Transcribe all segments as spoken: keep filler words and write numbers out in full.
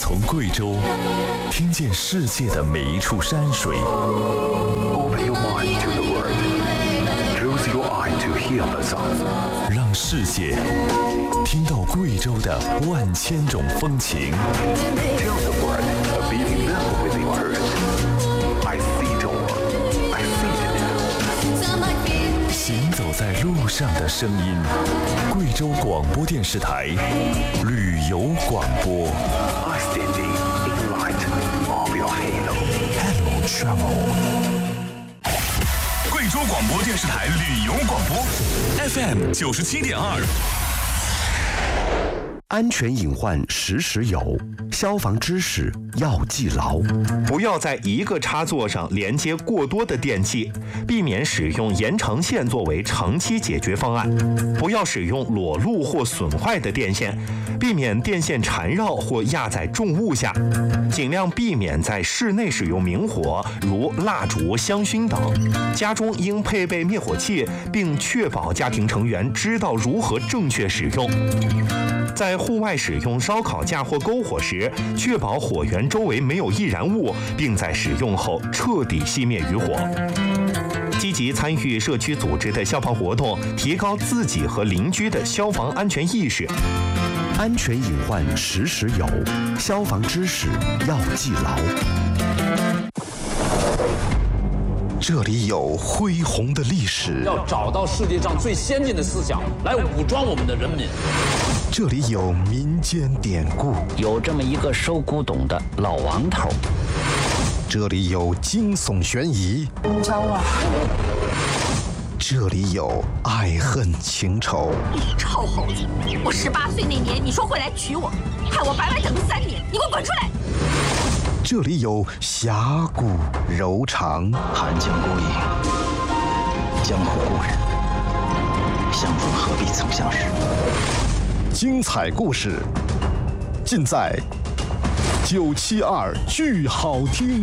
从贵州听见世界的每一处山水。 Open your mind to the world. Close your eye to hear the sound. 让世界听到贵州的万千种风情。 Tell the world a beating level with your heart. I see the world. I feel it. 行走在路上的声音，贵州广播电视台旅游广播。 I standing in light of your halo. Hello Travel。 贵州广播电视台旅游广播 F M 九十七点二。 安全隐患时时有，消防知识要记牢。 不要在一个插座上连接过多的电器，避免使用延长线作为长期解决方案。不要使用裸露或损坏的电线，避免电线缠绕或压在重物下。尽量避免在室内使用明火，如蜡烛、香薰等。家中应配备灭火器，并确保家庭成员知道如何正确使用。在户外使用烧烤架或篝火时，确保火源周围没有易燃物，并在使用后彻底熄灭余火。积极参与社区组织的消防活动，提高自己和邻居的消防安全意识。 安全隐患时时有，消防知识要记牢。这里有恢宏的历史， 要找到世界上最先进的思想来武装我们的人民。 这里有民间典故， 有这么一个收古董的老王头。 这里有惊悚悬疑， 你找我？ 这里有爱恨情仇。 你臭猴子！我十八岁那年你说会来娶我，害我白白等了三年，你给我滚出来！ 这里有侠骨柔肠， 寒江孤影，江湖故人，相逢何必曾相识。 精彩故事尽在九七二剧好听。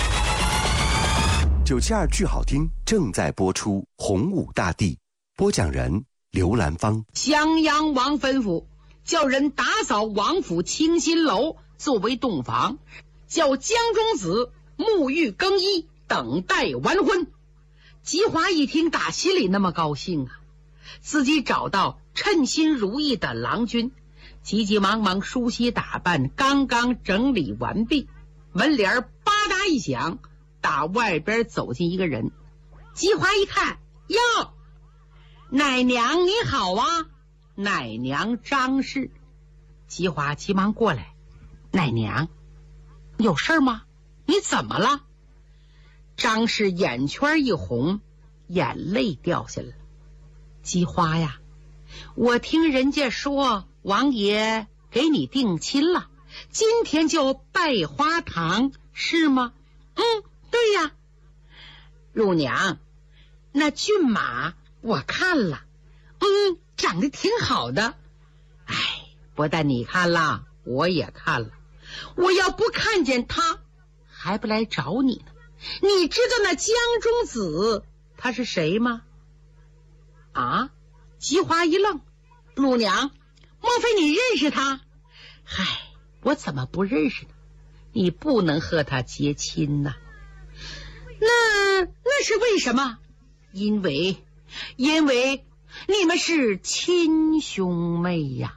九七二剧好听正在播出《洪武大帝》，播讲人刘兰芳。 襄阳王吩咐叫人打扫王府清心楼作为洞房，叫江中子沐浴更衣，等待完婚。吉华一听，打心里那么高兴啊，自己找到称心如意的郎君，急急忙忙梳洗打扮，刚刚整理完毕，门帘吧嗒一响，打外边走进一个人。吉华一看，哟，奶娘你好啊！奶娘张氏。吉华急忙过来，奶娘有事吗？你怎么了？张氏眼圈一红，眼泪掉下来了。吉花呀，我听人家说王爷给你定亲了，今天就拜花堂，是吗？嗯，对呀。乳娘，那骏马我看了，嗯，长得挺好的。哎，不但你看了，我也看了。我要不看见他，还不来找你呢。你知道那江中子他是谁吗？啊？吉华一愣，乳娘，莫非你认识他？嗨，我怎么不认识呢？你不能和他结亲呐。那那是为什么？因为因为你们是亲兄妹呀。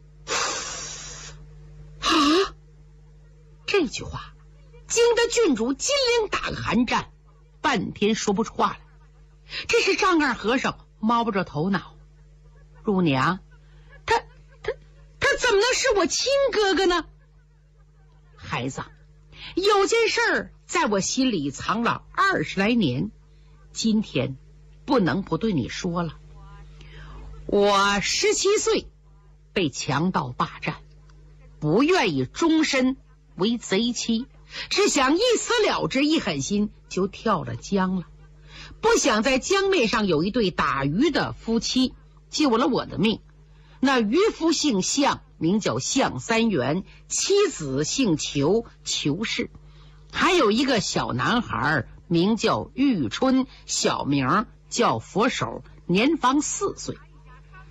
啊！这句话惊得郡主金陵打个寒战，半天说不出话来。这是丈二和尚摸不着头脑。乳娘，他他他怎么能是我亲哥哥呢？孩子，有件事儿在我心里藏了二十来年，今天不能不对你说了。我十七岁被强盗霸占，不愿意终身为贼妻，只想一死了之，一狠心就跳了江了。不想在江面上有一对打鱼的夫妻救了我的命。那渔夫姓项，名叫项三元，妻子姓裘，裘氏。还有一个小男孩名叫玉春，小名叫佛手，年方四岁。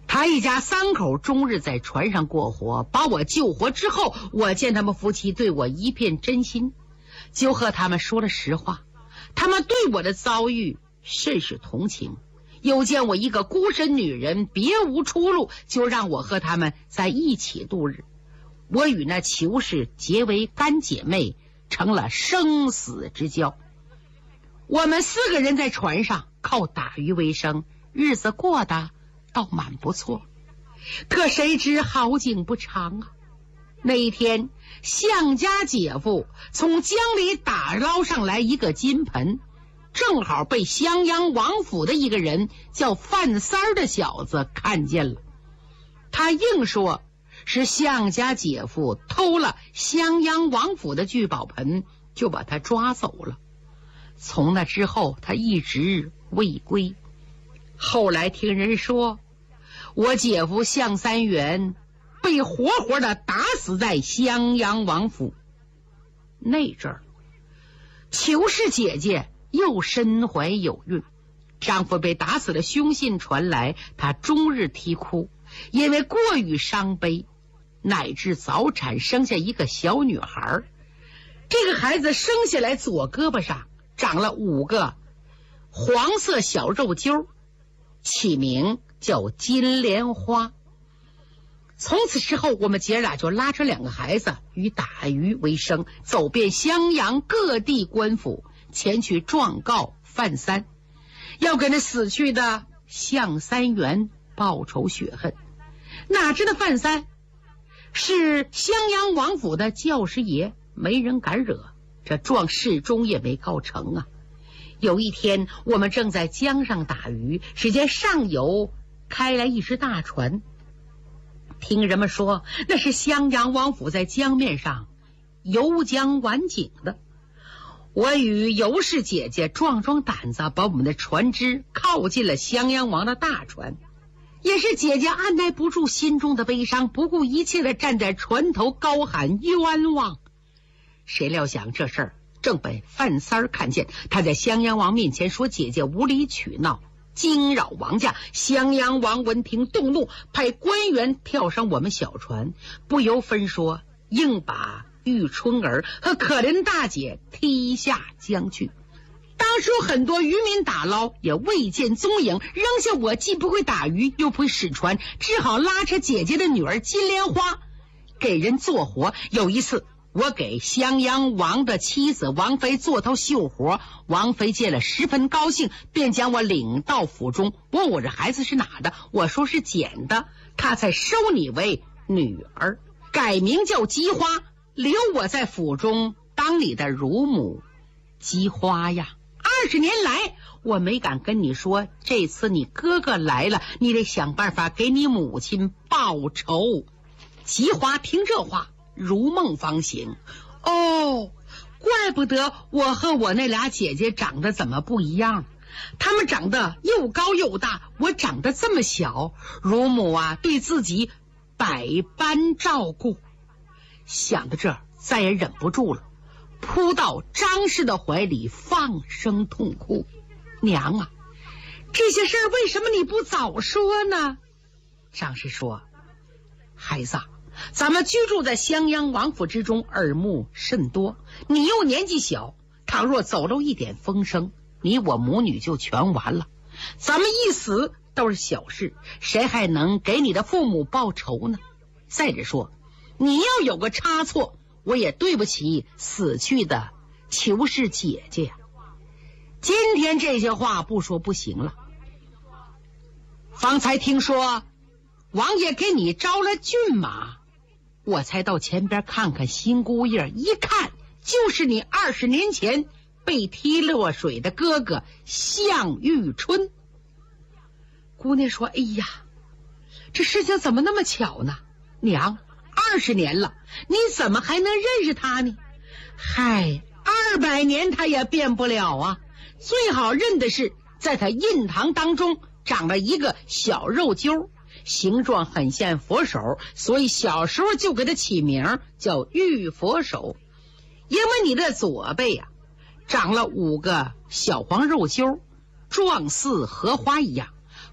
他一家三口终日在船上过活，把我救活之后，我见他们夫妻对我一片真心，就和他们说了实话。他们对我的遭遇甚是同情，又见我一个孤身女人别无出路，就让我和他们在一起度日。我与那裘氏结为干姐妹，成了生死之交。我们四个人在船上靠打鱼为生，日子过得倒蛮不错。可谁知好景不长啊！那一天，向家姐夫从江里打捞上来一个金盆，正好被襄阳王府的一个人叫范三儿的小子看见了。他硬说是向家姐夫偷了襄阳王府的聚宝盆，就把他抓走了。从那之后，他一直未归。后来听人说，我姐夫向三元被活活的打死在襄阳王府。那阵儿，裘氏姐姐又身怀有孕，丈夫被打死的凶信传来，她终日啼哭，因为过于伤悲，乃至早产生下一个小女孩。这个孩子生下来左胳膊上长了五个黄色小肉揪，起名叫金莲花。从此之后，我们姐俩就拉着两个孩子以打鱼为生，走遍襄阳各地官府，前去状告范三，要给那死去的向三元报仇雪恨。哪知道范三是襄阳王府的教师爷，没人敢惹，这状始终也没告成啊。有一天，我们正在江上打鱼，只见上游开来一只大船，听人们说那是襄阳王府在江面上游江玩景的。我与尤氏姐姐壮壮胆子，把我们的船只靠近了襄阳王的大船。也是姐姐按耐不住心中的悲伤，不顾一切的站在船头高喊冤枉。谁料想这事儿正被范三儿看见，他在襄阳王面前说姐姐无理取闹，惊扰王家。襄阳王闻听动怒，派官员跳上我们小船，不由分说，硬把玉春儿和可怜大姐踢下江去。当时有很多渔民打捞，也未见踪影，扔下我既不会打鱼又不会使船，只好拉扯姐姐的女儿金莲花给人做活。有一次，我给襄阳王的妻子王妃做头绣活，王妃见了十分高兴，便将我领到府中，问我这孩子是哪的，我说是捡的，她才收你为女儿，改名叫姬花，留我在府中当你的乳母。姬花呀，二十年来我没敢跟你说，这次你哥哥来了，你得想办法给你母亲报仇。姬花听这话如梦方醒，哦，怪不得我和我那俩姐姐长得怎么不一样，她们长得又高又大，我长得这么小，乳母啊对自己百般照顾。想到这儿，再也忍不住了，扑到张氏的怀里放声痛哭。娘啊，这些事儿为什么你不早说呢？张氏说，孩子，咱们居住在襄阳王府之中，耳目甚多，你又年纪小，倘若走漏一点风声，你我母女就全完了。咱们一死都是小事，谁还能给你的父母报仇呢？再者说，你要有个差错，我也对不起死去的裘氏姐姐呀。今天这些话不说不行了。方才听说王爷给你招了骏马，我才到前边看看新姑爷，一看就是你二十年前被踢落水的哥哥向玉春。姑娘说，哎呀，这事情怎么那么巧呢？娘，二十年了，你怎么还能认识他呢？嗨，二百年他也变不了啊。最好认的是在他印堂当中长了一个小肉揪，形状很像佛手，所以小时候就给他起名叫玉佛手。因为你的左背啊长了五个小黄肉揪，状似荷花一样，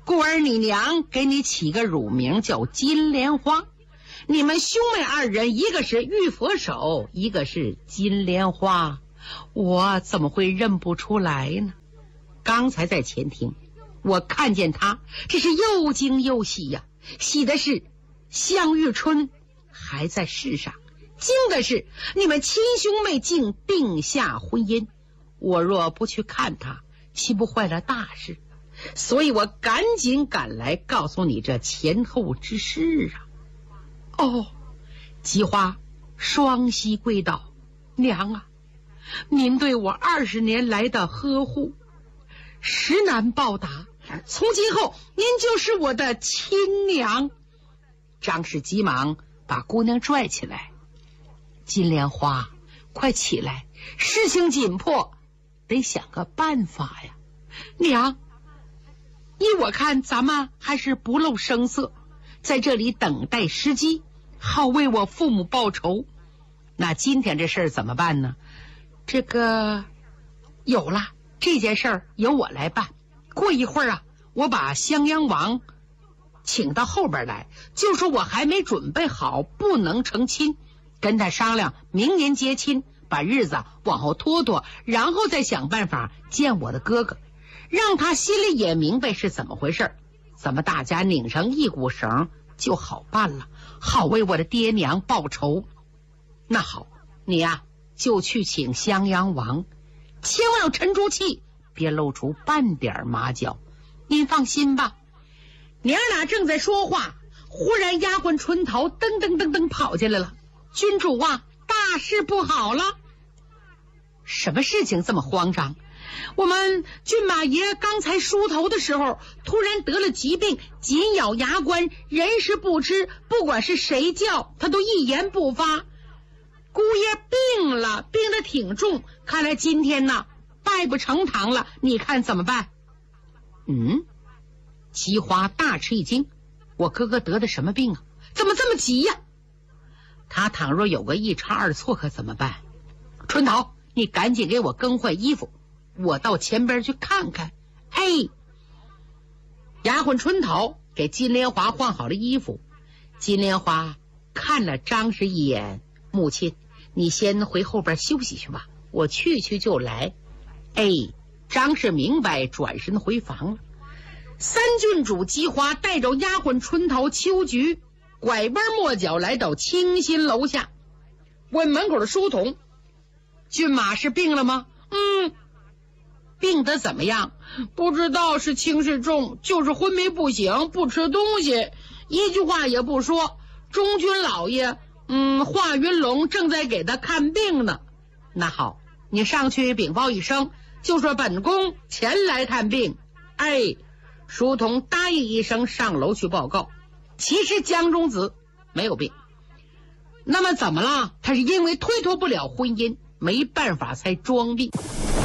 故而你娘给你起个乳名叫金莲花。你们兄妹二人，一个是玉佛手，一个是金莲花，我怎么会认不出来呢？刚才在前厅，我看见他，这是又惊又喜呀、啊！喜的是向玉春还在世上，惊的是你们亲兄妹竟定下婚姻。我若不去看他，岂不坏了大事？所以我赶紧赶来告诉你这前后之事啊！哦，姬花双膝跪倒，娘啊，您对我二十年来的呵护，实难报答。从今后，您就是我的亲娘。张氏急忙把姑娘拽起来，金莲花，快起来，事情紧迫，得想个办法呀！娘，依我看，咱们还是不露声色，在这里等待时机，好为我父母报仇。那今天这事儿怎么办呢？这个有了，这件事儿由我来办。过一会儿啊，我把襄阳王请到后边来，就说我还没准备好，不能成亲，跟他商量明年结亲，把日子往后拖拖，然后再想办法见我的哥哥，让他心里也明白是怎么回事，咱们大家拧上一股绳就好办了，好为我的爹娘报仇。那好，你呀、啊、就去请襄阳王，千万要沉住气，别露出半点马脚。您放心吧。娘俩正在说话，忽然丫鬟春桃噔噔噔噔跑进来了。君主啊，大事不好了！什么事情这么慌张？我们郡马爷刚才梳头的时候，突然得了疾病，紧咬牙关，人事不知，不管是谁叫，他都一言不发。姑爷病了，病得挺重，看来今天呢拜不成堂了，你看怎么办？嗯，姬花大吃一惊，我哥哥得的什么病啊？怎么这么急呀、啊？他倘若有个一差二错可怎么办？春桃，你赶紧给我更换衣服，我到前边去看看。哎，丫鬟春桃给金莲花换好了衣服。金莲花看了张氏一眼，母亲，你先回后边休息去吧，我去去就来。哎，张氏明白，转身回房了。三郡主姬花带着丫鬟春桃、秋菊拐弯抹角来到清新楼下，问门口的书童：骏马是病了吗？嗯，病得怎么样？不知道，是轻是重，就是昏迷不醒，不吃东西，一句话也不说。中军老爷嗯，华云龙正在给他看病呢。那好，你上去禀报一声，就说本宫前来探病。哎，书童答应一声，上楼去报告。其实江中子没有病，那么怎么了？他是因为推脱不了婚姻，没办法才装病。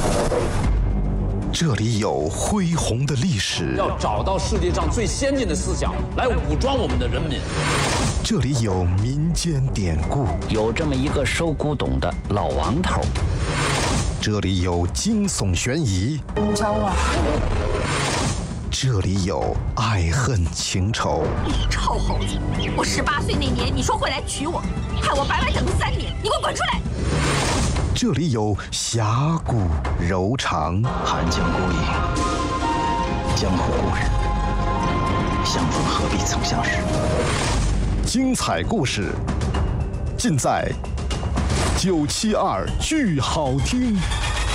这里有恢宏的历史， 要找到世界上最先进的思想来武装我们的人民。 这里有民间典故， 有这么一个收古董的老王头。 这里有惊悚悬疑， 找我。 这里有爱恨情仇。 你臭猴子！我十八岁那年，你说会来娶我，害我白白等了三年，你给我滚出来！ 这里有侠骨柔肠， 寒江孤影，江湖故人，相逢何必曾相识。 精彩故事尽在九七二剧好听。